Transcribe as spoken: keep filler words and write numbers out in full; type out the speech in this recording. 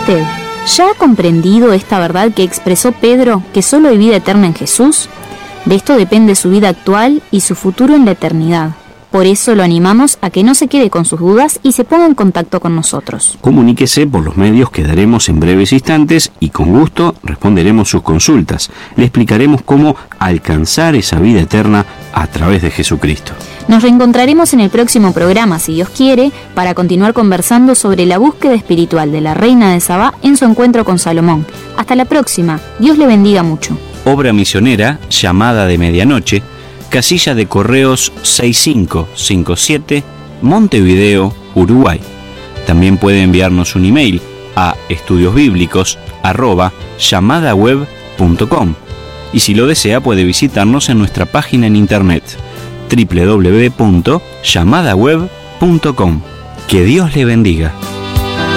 usted ya ha comprendido esta verdad que expresó Pedro, que solo hay vida eterna en Jesús? De esto depende su vida actual y su futuro en la eternidad. Por eso lo animamos a que no se quede con sus dudas y se ponga en contacto con nosotros. Comuníquese por los medios que daremos en breves instantes y con gusto responderemos sus consultas. Le explicaremos cómo alcanzar esa vida eterna a través de Jesucristo. Nos reencontraremos en el próximo programa, si Dios quiere, para continuar conversando sobre la búsqueda espiritual de la reina de Sabá en su encuentro con Salomón. Hasta la próxima. Dios le bendiga mucho. Obra misionera, Llamada de Medianoche, casilla de correos seis cinco cinco siete, Montevideo, Uruguay. También puede enviarnos un email a estudiosbíblicos arroba llamadaweb punto com y si lo desea puede visitarnos en nuestra página en internet doble u doble u doble u punto llamadaweb punto com. Que Dios le bendiga.